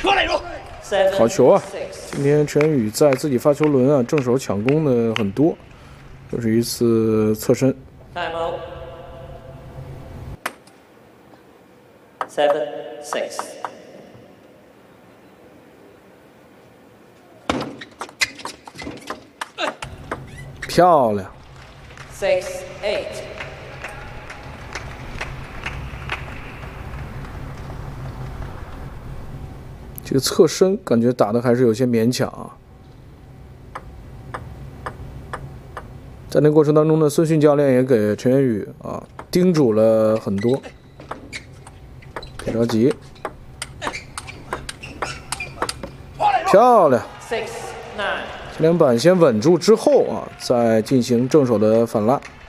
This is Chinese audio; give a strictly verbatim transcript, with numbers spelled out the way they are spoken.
好球啊！今天陈宇在自己发球轮啊，正手抢攻的很多，又是一次侧身。 Seven six。 漂亮。 Six eight。 这个侧身感觉打的还是有些勉强啊。在那过程当中呢，孙迅教练也给陈元宇啊叮嘱了很多，别着急，漂亮。前两板先稳住之后啊，再进行正手的反拉。